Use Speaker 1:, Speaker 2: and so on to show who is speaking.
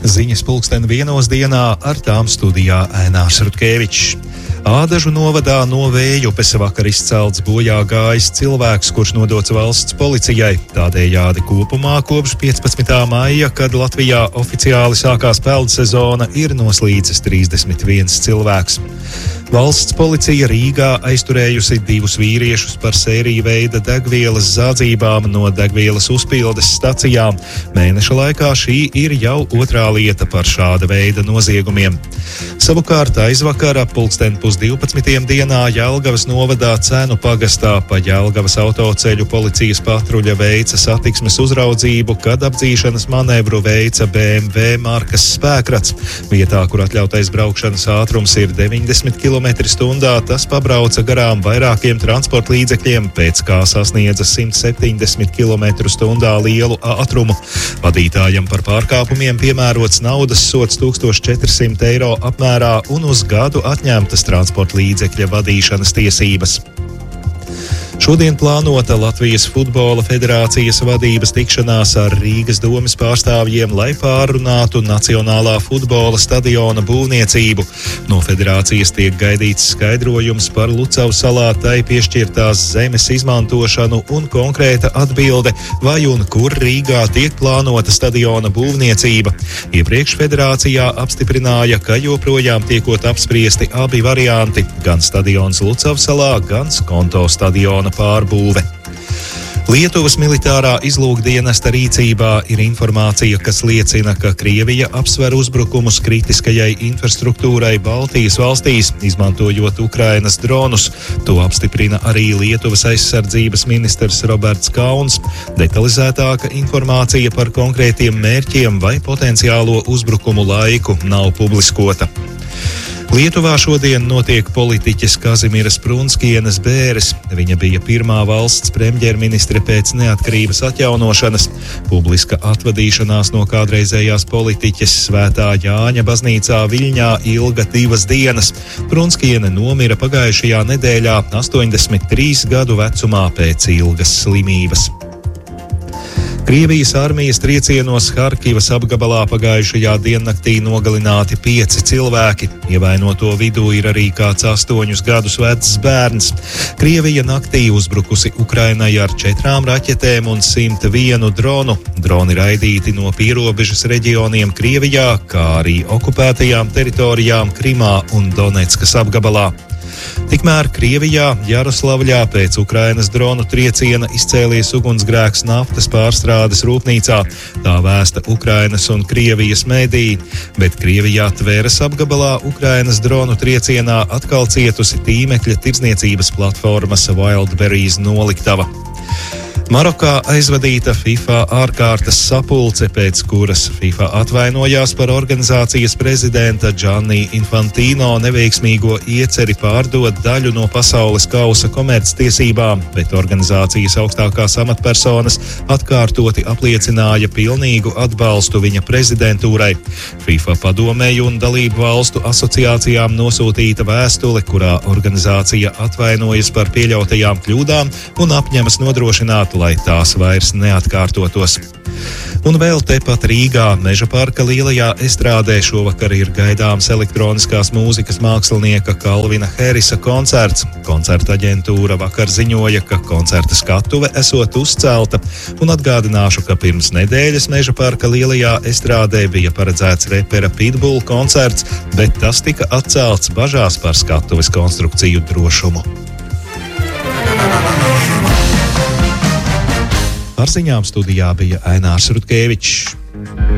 Speaker 1: Ziņas 1:01 ar tām studijā Ainārs Rutkevičs. Ādažu novadā no Vējupes vakar izcelts bojā gājis cilvēks, kurš nodots valsts policijai. Tādējādi kopumā kopš 15. maija, kad Latvijā oficiāli sākās peldu sezona, ir noslīcis 31 cilvēks. Valsts policija Rīgā aizturējusi 2 vīriešus par sēriju veida degvielas zādzībām no degvielas uzpildes stacijām. Mēneša laikā šī ir jau 2. lieta par šāda veida noziegumiem. Savukārt aizvakar ap 11:30 dienā Jelgavas novadā Cēnu pagastā pa Jelgavas autoceļu policijas patruļa veica satiksmes uzraudzību, kad apdzīšanas manevru veica BMW markas spēkrats. Vietā, kur atļautais braukšanas ātrums ir 90 km/h, tas pabrauca garām vairākiem transporta līdzekļiem, pēc kā sasniedza 170 km/h lielu ātrumu. Vadītājam par pārkāpumiem piemērots naudas sods 1400 eiro apmērā un uz gadu atņemtas transporta līdzekļa vadīšanas tiesības. Šodien plānota Latvijas Futbola federācijas vadības tikšanās ar Rīgas domes pārstāvjiem, lai pārrunātu Nacionālā futbola stadiona būvniecību. No federācijas tiek gaidīts skaidrojums par Lucavas salā tai piešķirtās zemes izmantošanu un konkrēta atbilde, vai un kur Rīgā tiek plānota stadiona būvniecība. Iepriekš federācijā apstiprināja, ka joprojām tiekot apspriesti abi varianti – gan stadions Lucavas salā, gan Skonto stadiona pārbūve. Lietuvas militārā izlūkdienesta rīcībā ir informācija, kas liecina, ka Krievija apsver uzbrukumus kritiskajai infrastruktūrai Baltijas valstīs, izmantojot Ukrainas dronus. To apstiprina arī Lietuvas aizsardzības ministrs Roberts Kauns. Detalizētāka informācija par konkrētiem mērķiem vai potenciālo uzbrukumu laiku nav publiskota. Lietuvā šodien notiek politiķes Kazimieras Prunskienes bēres. Viņa bija pirmā valsts premjerministre pēc neatkarības atjaunošanas. Publiska atvadīšanās no kādreizējās politiķes Svētā Jāņa baznīcā Viļņā ilga 2 dienas. Prunskiene nomira pagājušajā nedēļā 83 gadu vecumā pēc ilgas slimības. Krievijas armijas triecienos Harkivas apgabalā pagājušajā diennaktī nogalināti 5 cilvēki. Ievainoto vidū ir arī kāds 8 gadus vecs bērns. Krievija naktī uzbrukusi Ukrainai ar 4 raķetēm un 101 dronu. Droni raidīti no pierobežas reģioniem Krievijā, kā arī okupētajām teritorijām Krimā un Donetskas apgabalā. Tikmēr Krievijā, Jaroslavļā pēc Ukrainas dronu trieciena izcēlies ugunsgrēks naftas pārstrādes rūpnīcā. Tā vēsta Ukrainas un Krievijas mediji, bet Krievijā Tveres apgabalā Ukrainas dronu triecienā atkal cietusi tīmekļa tirdzniecības platformas Wildberries noliktava. Marokā aizvadīta FIFA ārkārtas sapulce, pēc kuras FIFA atvainojās par organizācijas prezidenta Gianni Infantino neveiksmīgo ieceri pārdot daļu no pasaules kausa komerctiesībām, bet organizācijas augstākās amatpersonas atkārtoti apliecināja pilnīgu atbalstu viņa prezidentūrai. FIFA padomēju un dalību valstu asociācijām nosūtīta vēstule, kurā organizācija atvainojas par pieļautajām kļūdām un apņemas nodrošināt, lai tās vairs neatkārtotos. Un vēl tepat Rīgā, Meža parka lielajā estrādē šovakar ir gaidāms elektroniskās mūzikas mākslinieka Kalvina Harrisa koncerts. Koncerta aģentūra vakar ziņoja, ka koncerta skatuve esot uzcelta, un atgādināšu, ka pirms nedēļas Meža parka lielajā estrādē bija paredzēts repera Pitbull koncerts, bet tas tika atcelts bažās par skatuves konstrukciju drošumu. Ar ziņām studijā bija Ainārs Rutkevičs.